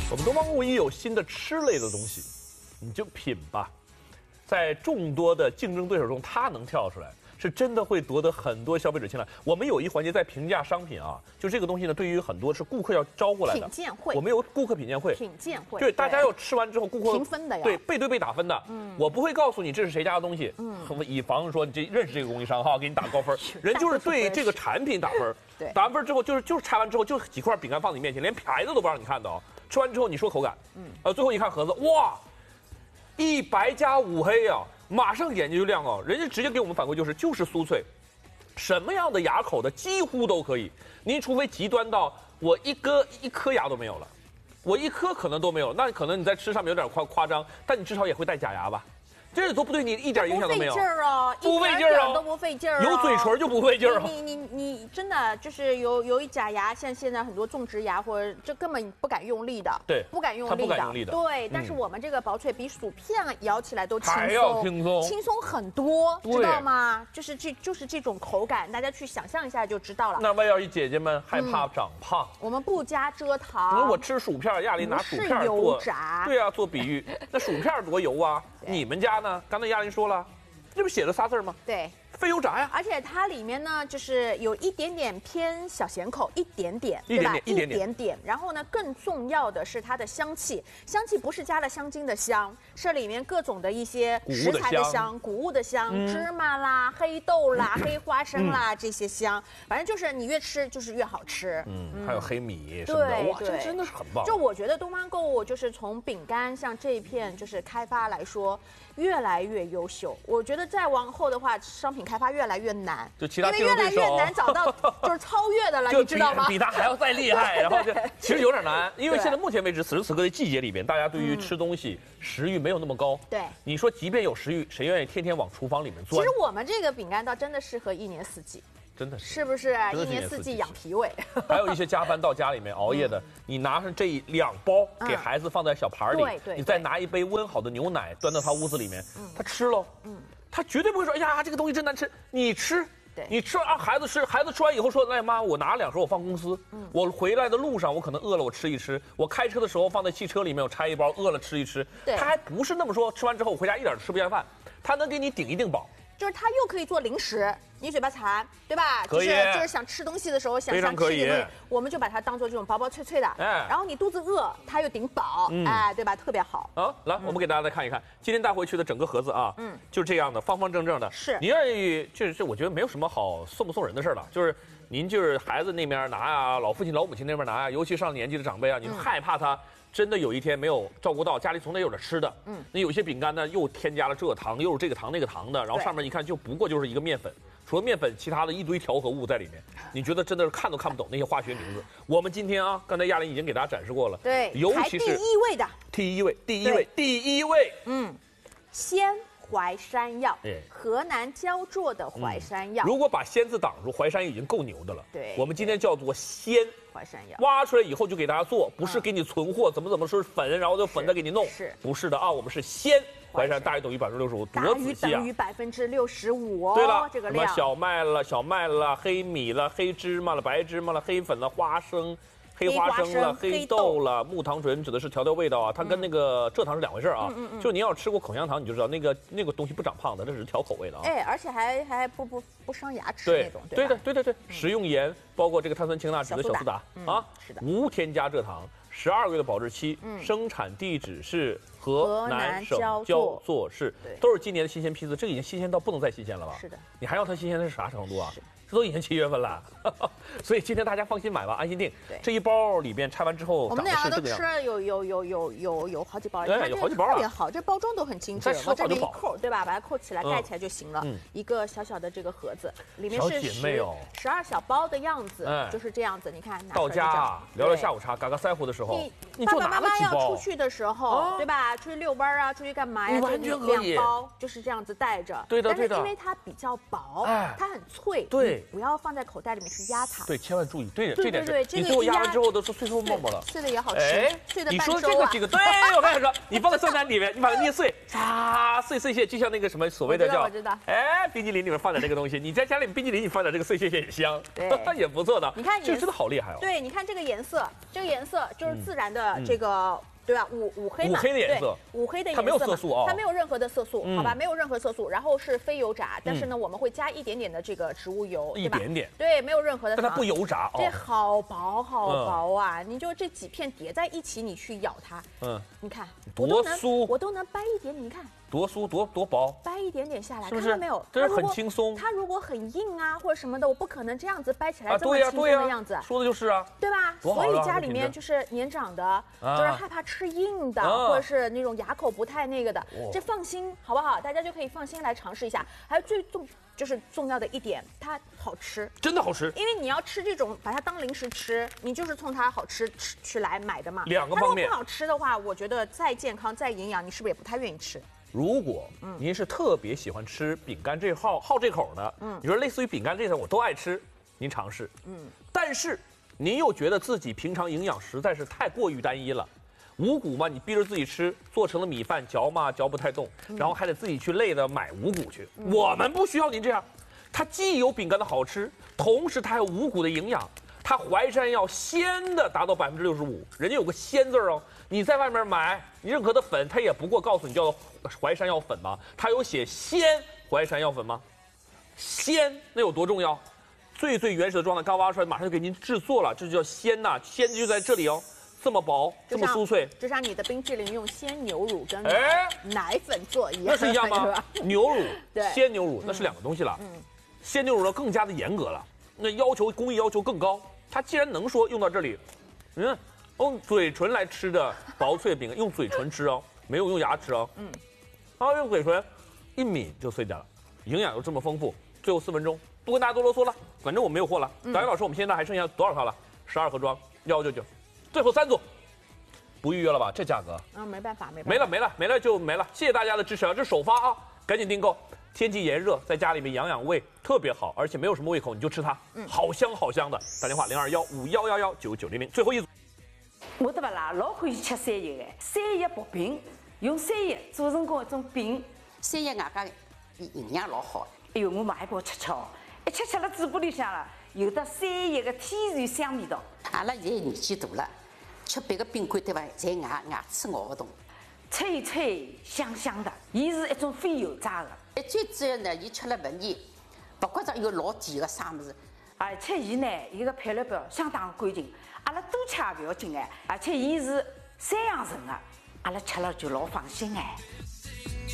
我们东方购物一有新的吃类的东西，你就品吧。在众多的竞争对手中，它能跳出来，是真的会夺得很多消费者青睐。我们有一环节在评价商品啊，就这个东西呢，对于很多是顾客要招过来的品鉴会， 我们有顾客品鉴会， 品鉴会， 对，大家要吃完之后，顾客评分的呀， 对，背对背打分的。我不会告诉你这是谁家的东西，以防说你这认识这个供应商哈，给你打高分。人就是对这个产品打分， 对， 打完分之后就是拆完之后就几块饼干放你面前，连牌子都不让你看到。吃完之后你说口感，最后一看盒子，哇，1白加5黑啊，马上眼睛就亮哦。人家直接给我们反馈就是酥脆，什么样的牙口的几乎都可以。您除非极端到我一颗牙都没有了，我一颗可能都没有，那可能你在吃上面有点夸张，但你至少也会带假牙吧？这都不对你一点影响都没有， 不费劲儿啊， 不费劲儿啊， 都不费劲儿， 有嘴唇就不费劲儿。 你真的就是有一假牙，像现在很多种植牙或者这根本不敢用力的， 对， 不敢用力的，对。但是我们这个薄脆比薯片咬起来都轻松， 还要轻松很多，知道吗？就是这种口感，大家去想象一下就知道了。 那万要一姐姐们害怕长胖， 我们不加蔗糖。 我吃薯片，亚琳拿薯片做油炸， 对啊，做比喻，那薯片多油啊！你们家呢？刚才亚琳说了，这不写了仨字吗？ 对， 非油炸呀。 而且它里面呢，就是有一点点偏小咸口，一点点，然后呢，更重要的是它的香气，香气不是加了香精的香，是里面各种的一些食材的香，谷物的香，芝麻啦、黑豆啦、黑花生啦这些香，反正就是你越吃就是越好吃。 还有黑米什么的，哇，这真的是很棒。 就我觉得东方购物就是从饼干像这一片就是开发来说，越来越优秀。我觉得再往后的话，商品开发越来越难， 就其他因为越来越难找到就是超越的了，你知道吗？ 比他还要再厉害，然后就其实有点难，因为现在目前为止此时此刻的季节里边，大家对于吃东西食欲没有那么高。 对， 你说即便有食欲，谁愿意天天往厨房里面钻？ 其实我们这个饼干倒真的适合1年4季。 真的是不是1年4季养脾胃？ 还有一些加班到家里面熬夜的，你拿上这2包给孩子放在小盘里，你再拿一杯温好的牛奶端到他屋子里面，他吃喽，他绝对不会说哎呀这个东西真难吃，你吃。你吃让孩子吃，孩子吃完以后说：“哎妈，我拿2盒我放公司，我回来的路上我可能饿了，我吃一吃。我开车的时候放在汽车里面，我拆一包，饿了吃一吃。他还不是那么说，吃完之后我回家一点吃不下饭，他能给你顶一顶饱。” 就是它又可以做零食，你嘴巴馋，对吧？ 可以， 就是想吃东西的时候，想吃点东西，我们就把它当做这种薄薄脆脆的。然后你肚子饿，它又顶饱，对吧？特别好。 来，我们给大家再看一看今天带回去的整个盒子啊，就是这样的，方方正正的。 是， 你愿意，这我觉得没有什么好送不送人的事了，就是您就是孩子那边拿呀，老父亲老母亲那边拿呀，尤其上年纪的长辈啊，你害怕他。真的有一天没有照顾到，家里总得有点吃的。那有些饼干呢，又添加了这糖，又是这个糖那个糖的，然后上面一看就不过就是一个面粉，除了面粉，其他的一堆调和物在里面。你觉得真的是看都看不懂那些化学名字。我们今天啊，刚才亚琳已经给大家展示过了， 对， 尤其是第一位的， 第一位， 鲜淮山药，河南焦作的淮山药。 如果把鲜字挡住，淮山已经够牛的了。 对， 我们今天叫做鲜淮山药， 挖出来以后就给大家做，不是给你存货，怎么说粉，然后就粉再给你弄，不是的啊，我们是鲜淮山，大于等于65%，多仔细啊！ 大于65%。 对了， 这个量， 小麦了，黑米了，黑芝麻了，白芝麻了，黑粉了，黑花生了，黑豆了，木糖醇指的是调味道啊，它跟那个蔗糖是2回事啊。就你要吃过口香糖，你就知道那个东西不长胖的，这只是调口味的啊。 而且还不伤牙齿那种，对吧？ 对，食用盐包括这个碳酸氢钠酯的小苏打啊， 是的， 无添加蔗糖，12个月的保质期，生产地址是河南省焦作市，都是今年的新鲜批次，这已经新鲜到不能再新鲜了吧？ 是的， 你还要它新鲜的是啥程度啊？这都已经7月份了，所以今天大家放心买吧，安心订。这一包里边拆完之后， 我们2个都吃了有好几包， 有好几包特别好，这包装都很精致， 往这边一扣，对吧？把它扣起来盖起来就行了。一个小小的这个盒子，里面是12小包的样子，就是这样子。你看， 到家聊下午茶，嘎嘎腮胡的时候， 你爸爸妈妈要出去的时候，对吧？出去遛弯啊，出去干嘛呀？ 完全可以 ，2包就是这样子带着。 对的。 但是因为它比较薄，它很脆，你对， 不要放在口袋里面去压它。 对，千万注意，对， 对这点对是，你最后压完之后都是脆脆沫沫了。 碎的也好吃，碎的你半粥啊。 说这个几个，对，我跟你说，你放在酸奶里面，你把它捏碎，唰，碎屑，就像那个什么所谓的叫， 我知道， 冰淇淋里面放点这个东西，你在家里冰淇淋你放点这个碎屑也香， 对， 也不错的。 你看， 这真的好厉害哦。 对，你看这个颜色，这个颜色就是自然的这个。对吧？五黑嘛， 五黑的颜色， 五黑的颜色， 它没有色素啊， 它没有任何的色素，好吧，没有任何色素。然后是非油炸，但是呢，我们会加一点点的这个植物油， 一点点， 对，没有任何的。 但它不油炸哦。 这好薄好薄啊！你就这几片叠在一起，你去咬它，你看多酥， 我都能掰一点，你看。 多酥多薄， 掰一点点下来， 是不是？ 看到没有？ 这是很轻松。 它如果很硬啊或者什么的，我不可能这样子掰起来这么轻松的样子。 说的就是啊， 对吧？所以家里面就是年长的，就是害怕吃硬的，或者是那种牙口不太那个的，这放心好不好？大家就可以放心来尝试一下。还有最重要的一点，它好吃， 真的好吃。 因为你要吃这种，把它当零食吃，你就是冲它好吃去来买的嘛。 两个方面。 它如果不好吃的话，我觉得再健康再营养，你是不是也不太愿意吃？ 如果您是特别喜欢吃饼干好这口的，你说类似于饼干这种我都爱吃，您尝试，但是您又觉得自己平常营养实在是太过于单一了，五谷嘛，你逼着自己吃，做成了米饭嚼嘛嚼不太动，然后还得自己去累的买五谷去。我们不需要您这样，它既有饼干的好吃，同时它还有五谷的营养。它淮山药鲜的达到65%，人家有个鲜字哦。你在外面买你任何的粉，它也不过告诉你叫做淮山药粉吗？它有写鲜淮山药粉吗？鲜那有多重要？最原始的状态刚挖出来，马上就给您制作了，这就叫鲜呐，鲜就在这里哦，这么薄，这么酥脆， 就像你的冰淇淋用鲜牛乳跟奶粉做一样， 那是一样吗？牛乳， 对， 鲜牛乳那是两个东西了。鲜牛乳呢更加的严格了，那工艺要求更高。它既然能说用到这里，用嘴唇来吃的薄脆饼，用嘴唇吃哦，没有用牙吃哦。然后用嘴唇一抿就碎掉了，营养又这么丰富。最后4分钟，不跟大家多啰嗦了，反正我没有货了。导演老师，我们现在还剩下多少套了？12盒装，199，最后3组，不预约了吧？这价格？ 没办法， 没了就没了。谢谢大家的支持啊！这首发啊，赶紧订购。天气炎热，在家里面养胃特别好，而且没有什么胃口，你就吃它，好香的。打电话0215119900，最后一组。 我的不啦，老欢喜吃山药的，山药薄饼，用山药做成过一种饼， 山药外加营养老好。 哎呦，我买一包吃哦，一吃了嘴巴里向了，有的山药的天然香味道。 阿拉现在年纪大了，吃别个饼干对伐？在牙齿咬不动， 脆脆香香的，伊是一种非油炸的。 最主要呢，伊吃了不腻，不觉着有老甜的啥物事。 而且伊呢，伊个配料表相当干净，阿拉多吃也不要紧哎。而且伊是山羊醇的，阿拉吃了就老放心哎。